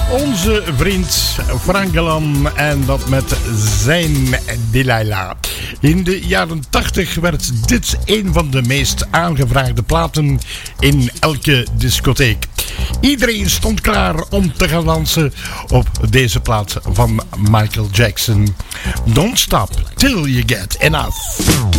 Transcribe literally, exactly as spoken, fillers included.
Onze vriend Frank Galan en dat met zijn Delilah. In de jaren tachtig werd dit een van de meest aangevraagde platen in elke discotheek. Iedereen stond klaar om te gaan dansen op deze plaat van Michael Jackson. Don't stop till you get enough.